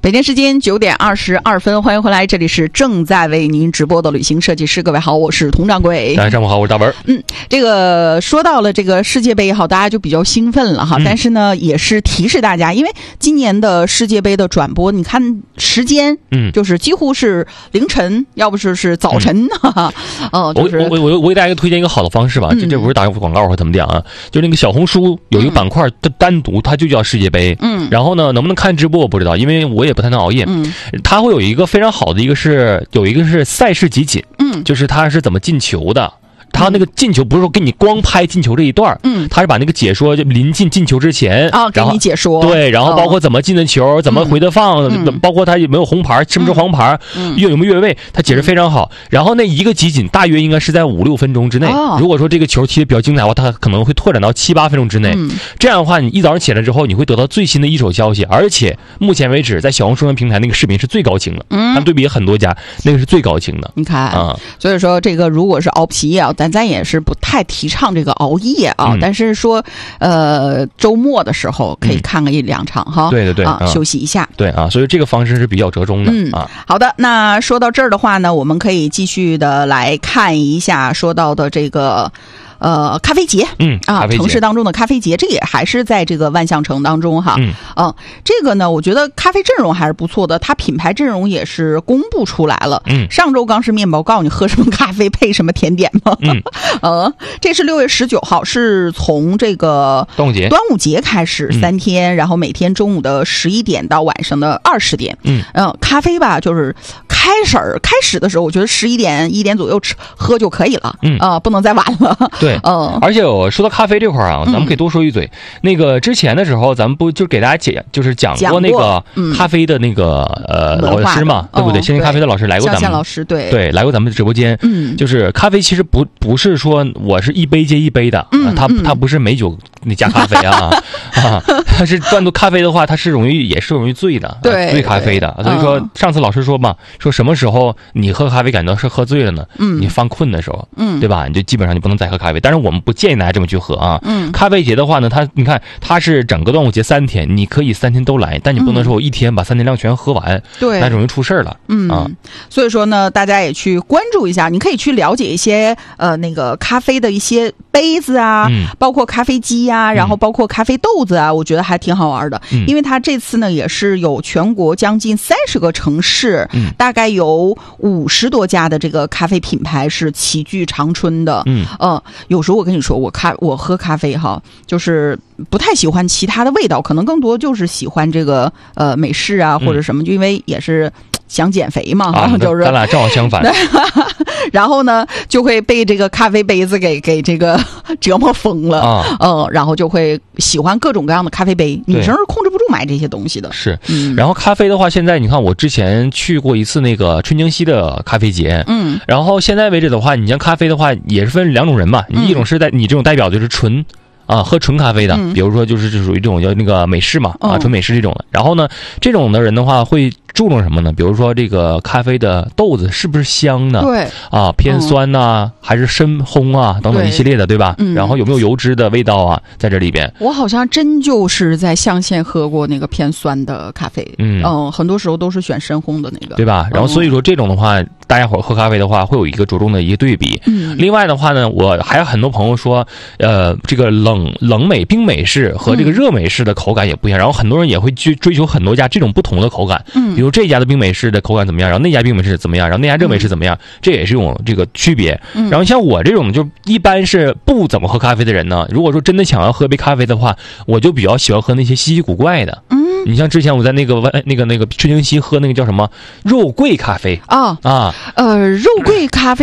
北京时间9点22分，欢迎回来，这里是正在为您直播的旅行设计师。各位好，我是佟掌柜。 大家上午好，我是大文。 这个说到了这个世界杯也好，大家就比较兴奋了哈。但是呢，也是提示大家，因为今年的世界杯的转播，你看时间，就是几乎是凌晨，要不是早晨，就是我给大家推荐一个好的方式吧，这不是打广告或怎么讲啊，就那个小红书有一个板块单独，它就叫世界杯。然后呢，能不能看直播我不知道，因为我也不太能熬夜。它会有一个非常好的有一个是赛事集锦，就是它是怎么进球的。他那个进球不是说给你光拍进球这一段，他是把那个解说就临近进球之前给你解说， 对，然后包括怎么进的球，怎么回的放，包括他有没有红牌，是不是黄牌，有没有越位，他解释非常好。然后那一个集锦大约应该是在5-6分钟之内。如果说这个球踢得比较精彩的话，他可能会拓展到7-8分钟之内。这样的话，你一早上起来之后，你会得到最新的一手消息，而且目前为止在小红书上平台那个视频是最高清的，他对比很多家，那个是最高清的。 你看所以说这个如果是熬皮夜咱也是不太提倡这个熬夜啊，但是说周末的时候可以看个1-2场哈， 对休息一下， 对啊，所以这个方式是比较折中的好的，那说到这儿的话呢，我们可以继续的来看一下说到的这个咖啡节，城市当中的咖啡节，这也还是在这个万象城当中哈，这个呢，我觉得咖啡阵容还是不错的，它品牌阵容也是公布出来了。上周刚是面包告诉你喝什么咖啡配什么甜点嘛，这是6月19号，是从这个端午节开始3天，然后每天中午的11点到晚上的20点，咖啡吧，就是开始的时候，我觉得11点1点左右喝就可以了，不能再晚了。 对，而且我说到咖啡这块啊，咱们可以多说一嘴。那个之前的时候，咱们不就给大家讲过那个咖啡的那个老师嘛，对不对？现在咖啡的老师来过咱们，向老师对来过咱们的直播间。就是咖啡其实不是说我是一杯接一杯的，它不是美酒那加咖啡啊，它是单独咖啡的话，它是容易醉的，醉咖啡的。所以说上次老师说嘛，说什么时候你喝咖啡感到是喝醉了呢？你犯困的时候，对吧？你就基本上你不能再喝咖啡。但是我们不建议大家这么去喝啊。咖啡节的话呢，你看它是整个端午节3天，你可以3天都来，但你不能说我一天把3天量全喝完，对，那容易出事了。 所以说呢，大家也去关注一下，你可以去了解一些那个咖啡的一些杯子啊，包括咖啡机啊，然后包括咖啡豆子啊，我觉得还挺好玩的。因为它这次呢也是有全国将近30个城市，大概有50多家的这个咖啡品牌是齐聚长春的。有时候我跟你说，我喝咖啡哈，就是不太喜欢其他的味道，可能更多就是喜欢这个美式啊或者什么，就因为也是想减肥嘛，就是咱俩正好相反。 然后呢，就会被这个咖啡杯子给这个折磨疯了然后就会喜欢各种各样的咖啡杯。女生是控制不住买这些东西的。 是，然后咖啡的话，现在你看我之前去过一次那个春江西的咖啡节，然后现在为止的话，你像咖啡的话也是分2种人嘛，一种是你这种代表就是喝纯咖啡的，比如说就是属于这种叫那个美式嘛，纯美式这种的。然后呢，这种的人的话会注重什么呢？比如说这个咖啡的豆子是不是香呢？对偏酸呐，还是深烘啊，等等一系列的，对吧？然后有没有油脂的味道啊，在这里边。 我好像真就是在象县喝过那个偏酸的咖啡，很多时候都是选深烘的那个， 对吧？然后所以说这种的话，大家伙喝咖啡的话会有一个着重的一个对比。另外的话呢，我还有很多朋友说，这个冷美冰美式和这个热美式的口感也不一样，然后很多人也会去追求很多家这种不同的口感，比如这家的冰美式的口感怎么样，然后那家冰美式怎么样，然后那家热美式怎么样，这也是一种这个区别。然后像我这种就一般是不怎么喝咖啡的人呢，如果说真的想要喝杯咖啡的话，我就比较喜欢喝那些稀奇古怪的。你像之前我在那个春江西喝那个叫什么肉桂咖啡肉桂咖啡。